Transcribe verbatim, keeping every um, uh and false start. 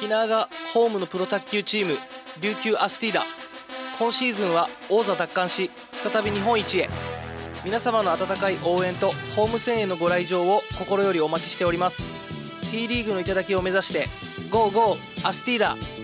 沖縄がホームのプロ卓球チーム琉球アスティーダ。今シーズンは王座奪還し再び日本一へ。皆様の温かい応援とホーム声援のご来場を心よりお待ちしております。 T リーグの頂を目指してゴーゴーアスティーダ。